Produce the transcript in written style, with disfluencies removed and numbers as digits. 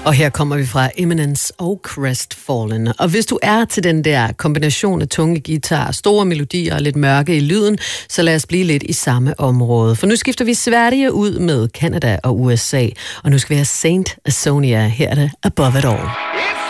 Og her kommer vi fra Eminence og Crestfallen. Og hvis du er til den der kombination af tunge guitar, store melodier og lidt mørke i lyden, så lad os blive lidt i samme område. For nu skifter vi Sverige ud med Canada og USA. Og nu skal vi have Saint Asonia. Her er det Above It All.